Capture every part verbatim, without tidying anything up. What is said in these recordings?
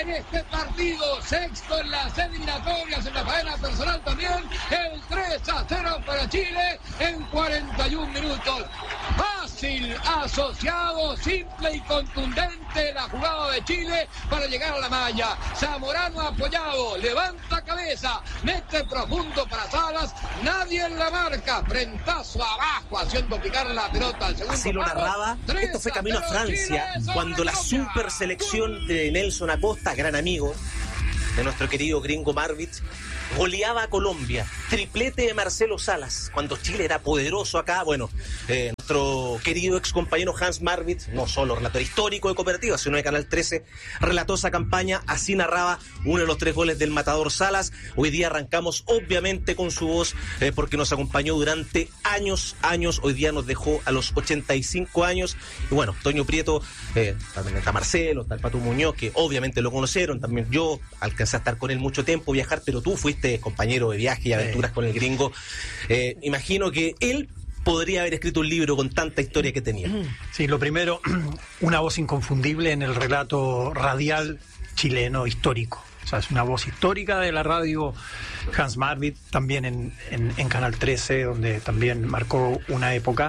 en este partido, sexto en las eliminatorias, en la faena personal también, el tres a cero para Chile en cuarenta y un minutos. Fácil, asociado, simple y contundente la jugada de Chile para llegar a la malla. Zamorano apoyado, levanta cabeza, mete profundo para Salas, nadie en la marca, frentazo abajo, haciendo picar la pelota al segundo. Así lo narraba, esto fue camino a Francia, cuando la super selección de Nelson Acosta, gran amigo de nuestro querido gringo Marvitz, goleaba a Colombia, triplete de Marcelo Salas, cuando Chile era poderoso acá. Bueno, eh, nuestro querido ex compañero Hans Marvitz, no solo relator histórico de Cooperativa, sino de Canal trece, relató esa campaña, así narraba uno de los tres goles del matador Salas. Hoy día arrancamos obviamente con su voz, eh, porque nos acompañó durante años, años, hoy día nos dejó a los ochenta y cinco años, y bueno, Toño Prieto, eh, también está Marcelo, está el Pato Muñoz, que obviamente lo conocieron, también yo alcancé a estar con él mucho tiempo, viajar, pero tú fuiste compañero de viaje y aventuras con el gringo. Eh, imagino que él podría haber escrito un libro con tanta historia que tenía. Sí, lo primero, una voz inconfundible en el relato radial chileno histórico. O sea, es una voz histórica de la radio. Hans Marvitz, también en, en, en Canal trece, donde también marcó una época.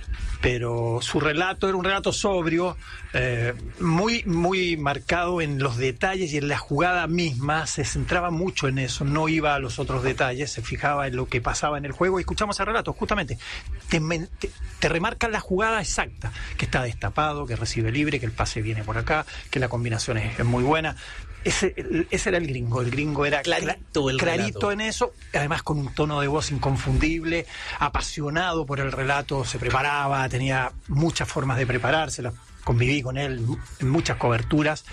Pero su relato era un relato sobrio, eh, muy, muy marcado en los detalles y en la jugada misma. Se centraba mucho en eso, no iba a los otros detalles, se fijaba en lo que pasaba en el juego. Y escuchamos el relato, justamente, te, te, te remarcan la jugada exacta, que está destapado, que recibe libre, que el pase viene por acá, que la combinación es, es muy buena. Ese, ese era el gringo, el gringo era clarito, el clarito relato. En eso, además con un tono de voz inconfundible, apasionado por el relato, se preparaba, tenía muchas formas de prepararse, conviví con él en muchas coberturas,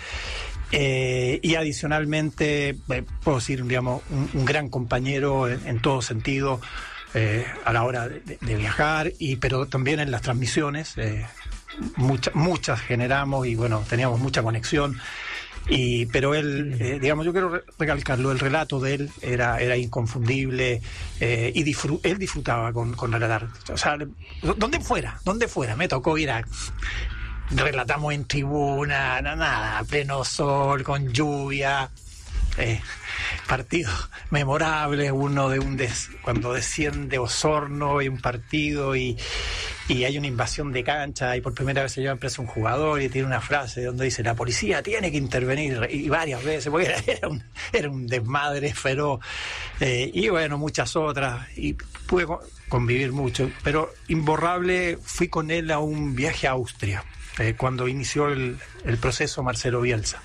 eh, y adicionalmente, eh, puedo decir, digamos, un, un gran compañero en, en todo sentido, eh, a la hora de, de viajar, y pero también en las transmisiones, eh, muchas, muchas generamos y bueno, teníamos mucha conexión. Y, pero él, eh, digamos, yo quiero recalcarlo, el relato de él era, era inconfundible, eh, y disfr- él disfrutaba con, con relatar. O sea, donde fuera, donde fuera, me tocó ir a... Relatamos en tribuna, nada, a pleno sol, con lluvia, eh, partidos memorables, uno de un des, cuando desciende Osorno y un partido y... y hay una invasión de cancha y por primera vez se lleva preso un jugador y tiene una frase donde dice la policía tiene que intervenir, y varias veces, porque era, era, un, era un desmadre feroz, eh, y bueno, muchas otras, y pude convivir mucho, pero imborrable. Fui con él a un viaje a Austria, eh, cuando inició el, el proceso Marcelo Bielsa,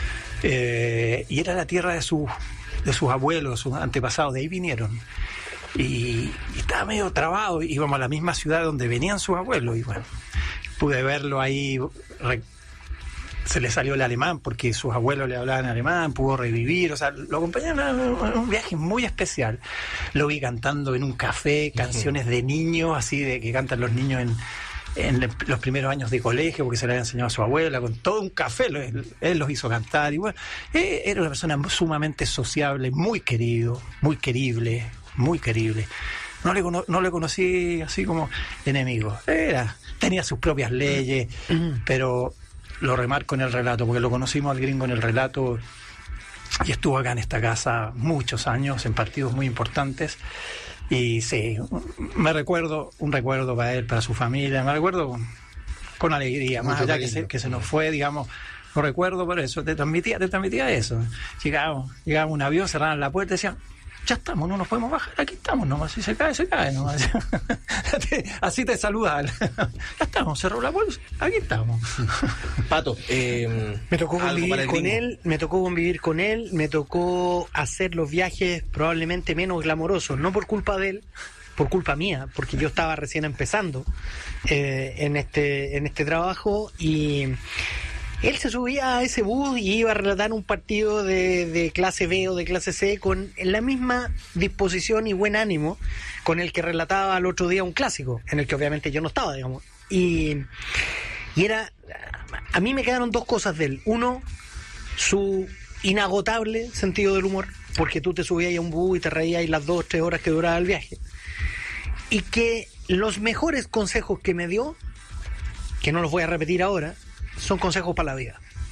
eh, y era la tierra de, su, de sus abuelos, sus antepasados, de ahí vinieron. Y, y estaba medio trabado, íbamos a la misma ciudad donde venían sus abuelos y bueno, pude verlo ahí, re, se le salió el alemán porque sus abuelos le hablaban alemán, pudo revivir, o sea, lo acompañaron en un viaje muy especial. Lo vi cantando en un café canciones de niños, así de que cantan los niños en, en los primeros años de colegio, porque se le había enseñado a su abuela, con todo un café, él, él los hizo cantar, y bueno, era una persona sumamente sociable, muy querido, muy querible, muy querible. No le, cono- no le conocí así como enemigo. Era, tenía sus propias leyes, mm. pero lo remarco en el relato, porque lo conocimos al gringo en el relato y estuvo acá en esta casa muchos años en partidos muy importantes. Y sí, me recuerdo, un recuerdo para él, para su familia, me recuerdo con, con alegría, más allá que se, que se nos fue, digamos. Lo recuerdo por eso, te transmitía, te transmitía eso. Llegábamos, llegaba un avión, cerraban la puerta y decían, ya estamos, no nos podemos bajar, aquí estamos nomás, si se cae, se cae nomás. Así te saludan. Ya estamos, cerró la bolsa, aquí estamos. Pato, eh, me tocó convivir con gringo. él, me tocó convivir con él, me tocó hacer los viajes probablemente menos glamorosos, no por culpa de él, por culpa mía, porque yo estaba recién empezando eh, en este en este trabajo, y él se subía a ese bus y iba a relatar un partido de, de clase B o de clase C con la misma disposición y buen ánimo con el que relataba al otro día un clásico, en el que obviamente yo no estaba, digamos. Y, y era... A mí me quedaron dos cosas de él. Uno, su inagotable sentido del humor, porque tú te subías a un bus y te reías las dos o tres horas que duraba el viaje. Y que los mejores consejos que me dio, que no los voy a repetir ahora, son consejos para la vida.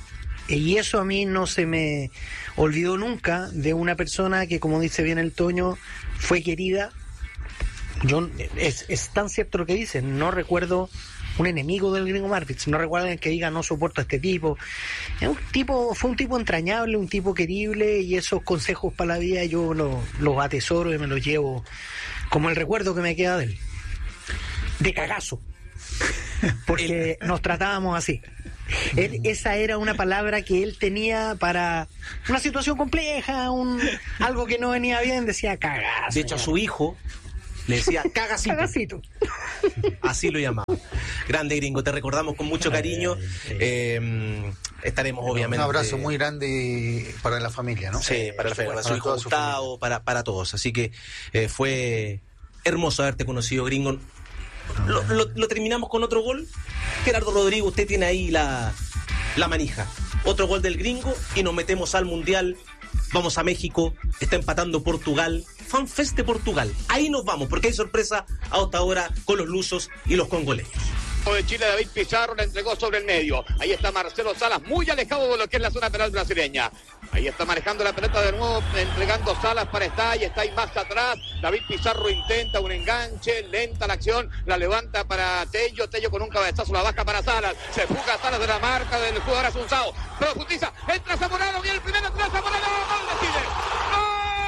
y eso a mí no se me olvidó nunca de una persona que, como dice bien el Toño, fue querida. Yo, es, es tan cierto lo que dicen, no recuerdo un enemigo del Gringo Marvitz, no recuerdo alguien que diga no soporto a este tipo. Es un tipo, fue un tipo entrañable, un tipo querible, y esos consejos para la vida yo los, los atesoro y me los llevo como el recuerdo que me queda de él. De cagazo. Porque nos tratábamos así. Él, esa era una palabra que él tenía para una situación compleja, un algo que no venía bien, decía cagazo. De hecho, a su hijo le decía cagacito. Cagacito. Así lo llamaba. Grande Gringo, te recordamos con mucho cariño. Eh, estaremos obviamente. Un abrazo muy grande para la familia, ¿no? Sí, para la familia, para su hijo Gustavo, para, para todos. Así que eh, fue hermoso haberte conocido, Gringo. Lo, lo, lo terminamos con otro gol. Gerardo Rodrigo, usted tiene ahí la, la manija. Otro gol del Gringo y nos metemos al Mundial. Vamos a México, está empatando Portugal. FanFest de Portugal. Ahí nos vamos, porque hay sorpresa hasta ahora con los lusos y los congoleños. De Chile, David Pizarro la entregó sobre el medio. Ahí está Marcelo Salas, muy alejado de lo que es la zona penal brasileña. Ahí está manejando la pelota de nuevo, entregando Salas para estar, y está ahí más atrás. David Pizarro intenta un enganche, lenta la acción, la levanta para Tello, Tello con un cabezazo la baja para Salas. Se fuga Salas de la marca del jugador Asunzao. Pero Justicia, entra Zamorano, viene el primero, entra Zamorano, gol de Chile.